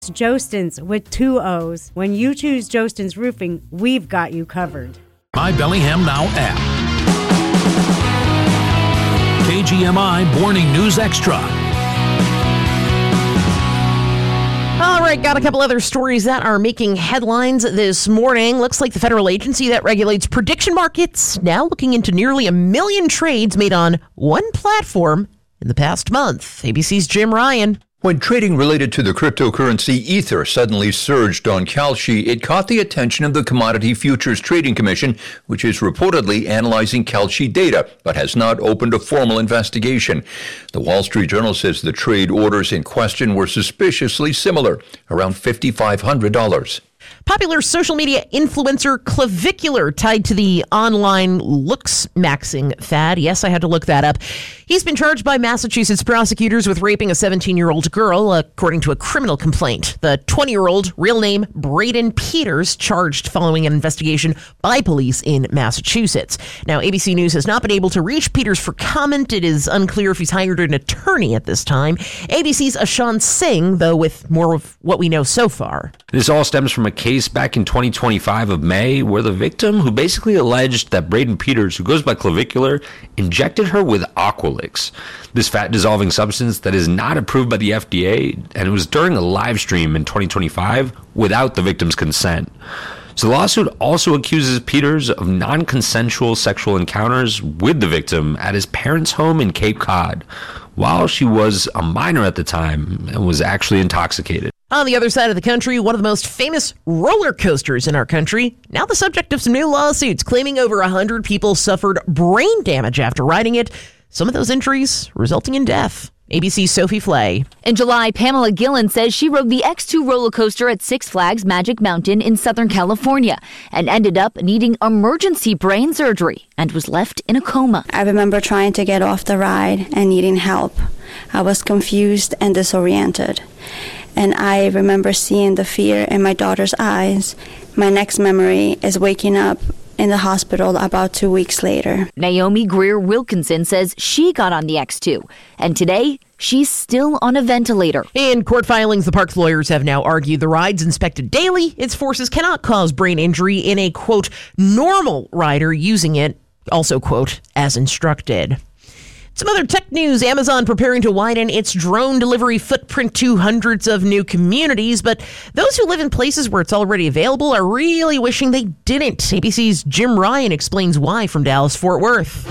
Jostens with 2 O's. When you choose Jostens Roofing, we've got you covered. My Bellingham Now app. KGMI Morning News Extra. All right, got a couple other stories that are making headlines this morning. Looks like the federal agency that regulates prediction markets now looking into nearly 1 million trades made on one platform in the past month. ABC's Jim Ryan. When trading related to the cryptocurrency Ether suddenly surged on Kalshi, it caught the attention of the Commodity Futures Trading Commission, which is reportedly analyzing Kalshi data, but has not opened a formal investigation. The Wall Street Journal says the trade orders in question were suspiciously similar, around $5,500. Popular social media influencer Clavicular tied to the online looks maxing fad. Yes, I had to look that up. He's been charged by Massachusetts prosecutors with raping a 17-year-old girl, according to a criminal complaint. The 20-year-old, real name Braden Peters, charged following an investigation by police in Massachusetts. Now, ABC News has not been able to reach Peters for comment. It is unclear if he's hired an attorney at this time. ABC's Ashan Singh, though, with more of what we know so far. This all stems from a case back in 2025 of May where the victim, who basically alleged that Braden Peters, who goes by Clavicular, injected her with Aqualix, this fat-dissolving substance that is not approved by the FDA, and it was during a live stream in 2025 without the victim's consent. So the lawsuit also accuses Peters of non-consensual sexual encounters with the victim at his parents' home in Cape Cod, while she was a minor at the time and was actually intoxicated. On the other side of the country, one of the most famous roller coasters in our country, now the subject of some new lawsuits claiming over 100 people suffered brain damage after riding it, some of those injuries resulting in death. ABC's Sophie Flay. In July, Pamela Gillen says she rode the X2 roller coaster at Six Flags Magic Mountain in Southern California and ended up needing emergency brain surgery and was left in a coma. I remember trying to get off the ride and needing help. I was confused and disoriented. And I remember seeing the fear in my daughter's eyes. My next memory is waking up in the hospital about 2 weeks later. Naomi Greer Wilkinson says she got on the X2, and today she's still on a ventilator. In court filings, the park's lawyers have now argued the ride's inspected daily. Its forces cannot cause brain injury in a, quote, normal rider using it, also, quote, as instructed. Some other tech news. Amazon preparing to widen its drone delivery footprint to hundreds of new communities, but those who live in places where it's already available are really wishing they didn't. ABC's Jim Ryan explains why from Dallas-Fort Worth.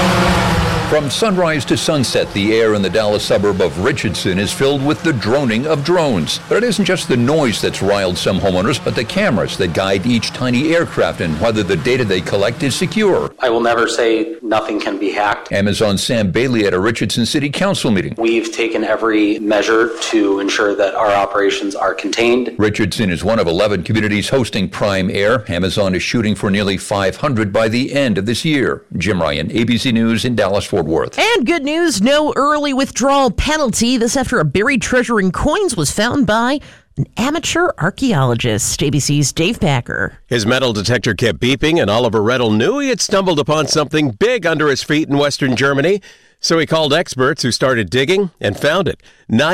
From sunrise to sunset, the air in the Dallas suburb of Richardson is filled with the droning of drones. But it isn't just the noise that's riled some homeowners, but the cameras that guide each tiny aircraft and whether the data they collect is secure. I will never say nothing can be hacked. Amazon's Sam Bailey at a Richardson City Council meeting. We've taken every measure to ensure that our operations are contained. Richardson is one of 11 communities hosting Prime Air. Amazon is shooting for nearly 500 by the end of this year. Jim Ryan, ABC News in Dallas-Fort Worth. And good news, no early withdrawal penalty. This after a buried treasure in coins was found by an amateur archaeologist. ABC's Dave Packer. His metal detector kept beeping, and Oliver Reddle knew he had stumbled upon something big under his feet in Western Germany. So he called experts who started digging and found it.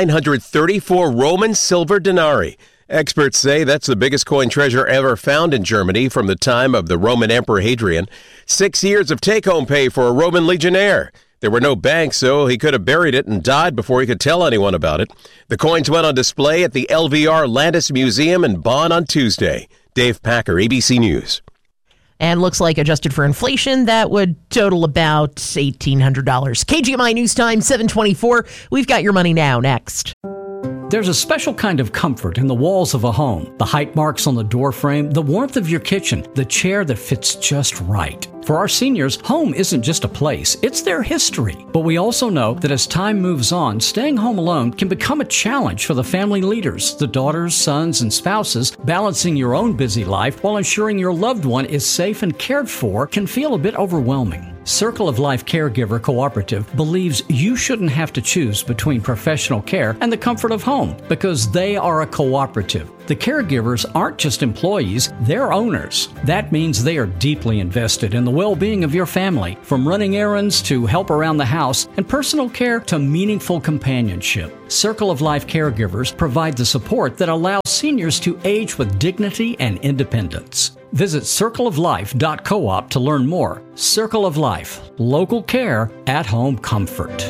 934 Roman silver denarii. Experts say that's the biggest coin treasure ever found in Germany from the time of the Roman Emperor Hadrian. 6 years of take-home pay for a Roman legionnaire. There were no banks, so he could have buried it and died before he could tell anyone about it. The coins went on display at the LVR Landis Museum in Bonn on Tuesday. Dave Packer, ABC News. And looks like adjusted for inflation, that would total about $1,800. KGMI News Time, 7:24. We've got your money now. Next. There's a special kind of comfort in the walls of a home. The height marks on the door frame, the warmth of your kitchen, the chair that fits just right. For our seniors, home isn't just a place, it's their history. But we also know that as time moves on, staying home alone can become a challenge for the family leaders, the daughters, sons, and spouses. Balancing your own busy life while ensuring your loved one is safe and cared for can feel a bit overwhelming. Circle of Life Caregiver Cooperative believes you shouldn't have to choose between professional care and the comfort of home because they are a cooperative. The caregivers aren't just employees, they're owners. That means they are deeply invested in the well-being of your family, from running errands to help around the house and personal care to meaningful companionship. Circle of Life caregivers provide the support that allows seniors to age with dignity and independence. Visit circleoflife.coop to learn more. Circle of Life, local care, at-home comfort.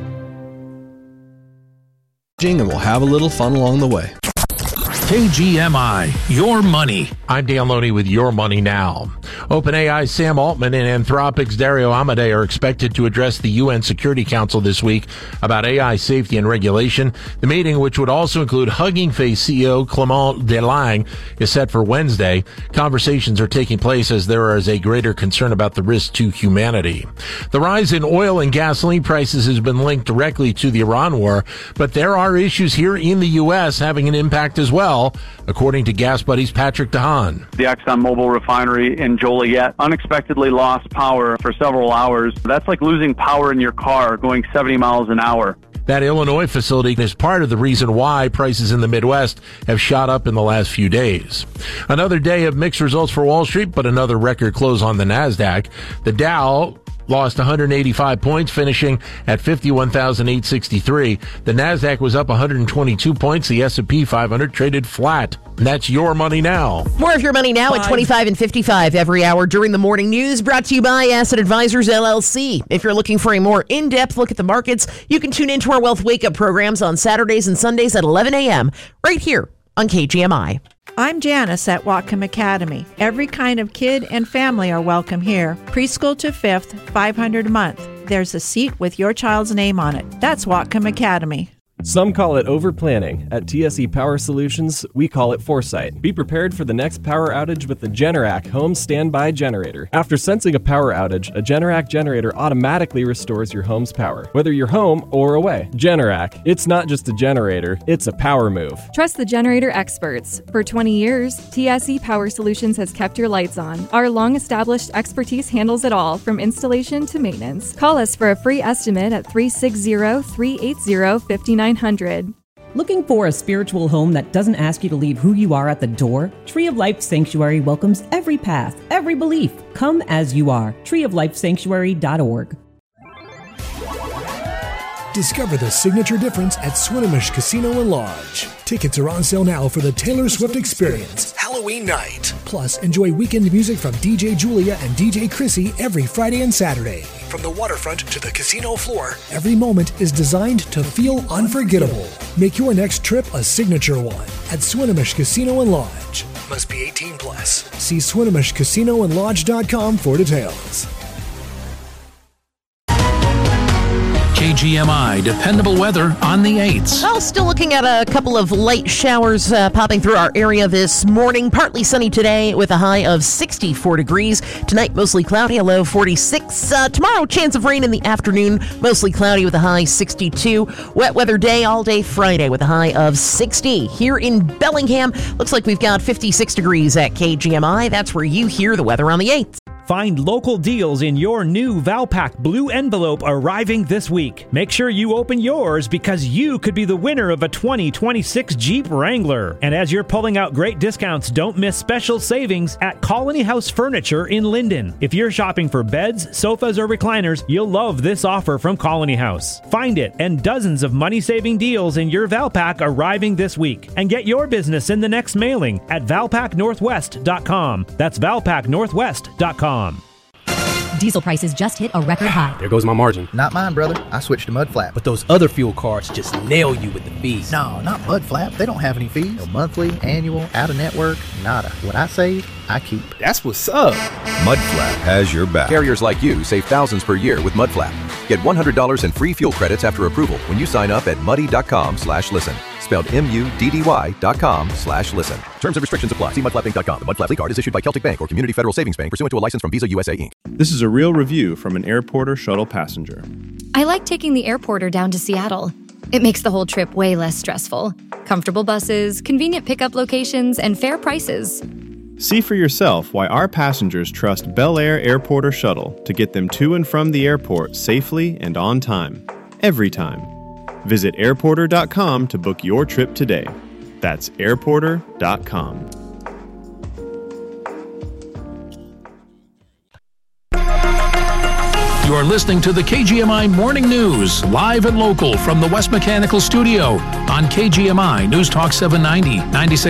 And we'll have a little fun along the way. KGMI, your money. I'm Dan Loney with Your Money Now. OpenAI's Sam Altman and Anthropic's Dario Amodei are expected to address the UN Security Council this week about AI safety and regulation. The meeting, which would also include Hugging Face CEO Clément Delangue, is set for Wednesday. Conversations are taking place as there is a greater concern about the risk to humanity. The rise in oil and gasoline prices has been linked directly to the Iran war, but there are issues here in the U.S. having an impact as well, according to Gas Buddy's Patrick DeHaan. The ExxonMobil refinery in Joliet unexpectedly lost power for several hours. That's like losing power in your car going 70 miles an hour. That Illinois facility is part of the reason why prices in the Midwest have shot up in the last few days. Another day of mixed results for Wall Street, but another record close on the NASDAQ. The Dow lost 185 points, finishing at 51,863. The NASDAQ was up 122 points. The S&P 500 traded flat. And that's Your Money Now. More of Your Money Now at 25 and 55 every hour during the morning news, brought to you by Asset Advisors, LLC. If you're looking for a more in-depth look at the markets, you can tune into our Wealth Wake-Up programs on Saturdays and Sundays at 11 a.m. right here on KGMI. I'm Janice at Whatcom Academy. Every kind of kid and family are welcome here. Preschool to 5th, $500 a month. There's a seat with your child's name on it. That's Whatcom Academy. Some call it over-planning. At TSE Power Solutions, we call it foresight. Be prepared for the next power outage with the Generac Home Standby Generator. After sensing a power outage, a Generac generator automatically restores your home's power, whether you're home or away. Generac, it's not just a generator, it's a power move. Trust the generator experts. For 20 years, TSE Power Solutions has kept your lights on. Our long-established expertise handles it all, from installation to maintenance. Call us for a free estimate at 360-380-5900. Looking for a spiritual home that doesn't ask you to leave who you are at the door? Tree of Life Sanctuary welcomes every path, every belief. Come as you are. treeoflifesanctuary.org. Discover the signature difference at Swinomish Casino and Lodge. Tickets are on sale now for the Taylor Swift Experience, Halloween night. Plus, enjoy weekend music from DJ Julia and DJ Chrissy every Friday and Saturday. From the waterfront to the casino floor, every moment is designed to feel unforgettable. Make your next trip a signature one at Swinomish Casino and Lodge. Must be 18 plus. See SwinomishCasinoandLodge.com for details. KGMI, dependable weather on the 8s. Well, still looking at a couple of light showers popping through our area this morning. Partly sunny today with a high of 64 degrees. Tonight, mostly cloudy, a low 46. Tomorrow, chance of rain in the afternoon, mostly cloudy with a high 62. Wet weather day all day Friday with a high of 60. Here in Bellingham, looks like we've got 56 degrees at KGMI. That's where you hear the weather on the 8th. Find local deals in your new Valpak Blue Envelope arriving this week. Make sure you open yours because you could be the winner of a 2026 Jeep Wrangler. And as you're pulling out great discounts, don't miss special savings at Colony House Furniture in Linden. If you're shopping for beds, sofas, or recliners, you'll love this offer from Colony House. Find it and dozens of money-saving deals in your Valpak arriving this week. And get your business in the next mailing at valpaknorthwest.com. That's valpaknorthwest.com. Diesel prices just hit a record high. There goes my margin. Not mine, brother. I switched to Mudflap. But those other fuel cards just nail you with the fees. No, not Mudflap. They don't have any fees. No monthly, annual, out-of-network, nada. What I save, I keep. That's what's up. Mudflap has your back. Carriers like you save thousands per year with Mudflap. Get $100 in free fuel credits after approval when you sign up at muddy.com/listen. Spelled MUDDY.com/listen. Terms and restrictions apply. See mudflappinc.com. The Mudflap card is issued by Celtic Bank or Community Federal Savings Bank pursuant to a license from Visa USA Inc. This is a real review from an Airporter shuttle passenger. I like taking the Airporter down to Seattle. It makes the whole trip way less stressful. Comfortable buses, convenient pickup locations, and fair prices. See for yourself why our passengers trust Bel Air Airporter Shuttle to get them to and from the airport safely and on time. Every time. Visit airporter.com to book your trip today. That's airporter.com. You're listening to the KGMI Morning News, live and local from the West Mechanical Studio on KGMI News Talk 790, 96.